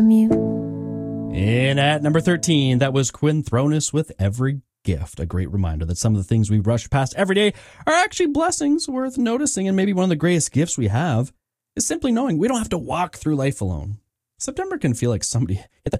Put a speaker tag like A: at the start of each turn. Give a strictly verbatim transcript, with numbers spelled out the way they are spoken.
A: And at number thirteen, that was Quinthronus with Every Gift. A great reminder that some of the things we rush past every day are actually blessings worth noticing. And maybe one of the greatest gifts we have is simply knowing we don't have to walk through life alone. September can feel like somebody hit the